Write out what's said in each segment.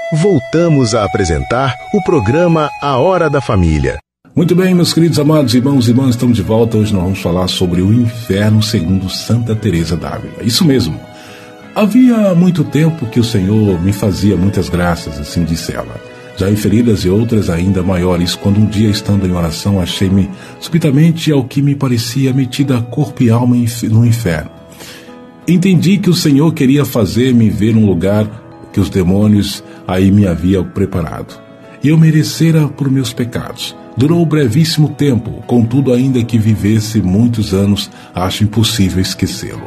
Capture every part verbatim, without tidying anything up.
voltamos a apresentar o programa A Hora da Família. Muito bem, meus queridos amados irmãos e irmãs, estamos de volta. Hoje nós vamos falar sobre o inferno segundo Santa Teresa d'Ávila. Isso mesmo. Havia muito tempo que o Senhor me fazia muitas graças, assim disse ela. Já inferidas e outras ainda maiores, quando um dia, estando em oração, achei-me subitamente ao que me parecia metida corpo e alma no inferno. Entendi que o Senhor queria fazer-me ver um lugar que os demônios aí me haviam preparado. E eu merecera por meus pecados. Durou brevíssimo tempo, contudo, ainda que vivesse muitos anos, acho impossível esquecê-lo.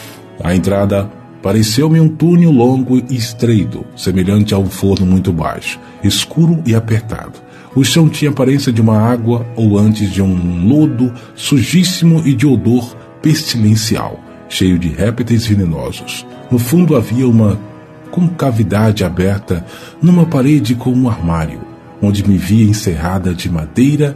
A entrada pareceu-me um túnel longo e estreito, semelhante a um forno muito baixo, escuro e apertado. O chão tinha aparência de uma água ou antes de um lodo sujíssimo e de odor pestilencial, cheio de répteis venenosos. No fundo havia uma concavidade aberta numa parede com um armário, onde me via encerrada de madeira,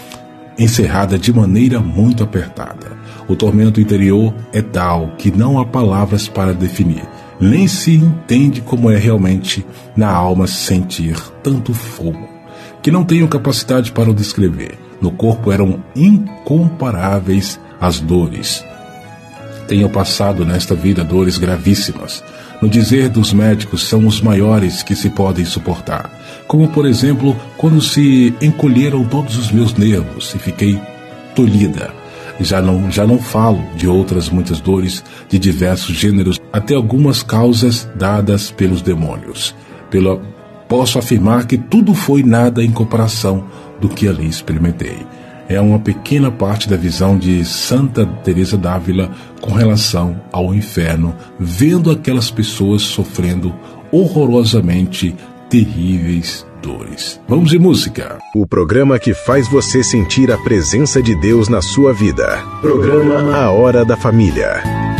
encerrada de maneira muito apertada. O tormento interior é tal que não há palavras para definir, nem se entende como é realmente na alma sentir tanto fogo, que não tenho capacidade para o descrever. No corpo eram incomparáveis as dores. Tenho passado nesta vida dores gravíssimas. No dizer dos médicos, são os maiores que se podem suportar. Como, por exemplo, quando se encolheram todos os meus nervos e fiquei tolhida. Já não, já não falo de outras muitas dores de diversos gêneros, até algumas causas dadas pelos demônios. Pela, posso afirmar que tudo foi nada em comparação do que ali experimentei. É uma pequena parte da visão de Santa Teresa d'Ávila com relação ao inferno, vendo aquelas pessoas sofrendo horrorosamente terríveis dores. Vamos de música. O programa que faz você sentir a presença de Deus na sua vida. Programa A Hora da Família.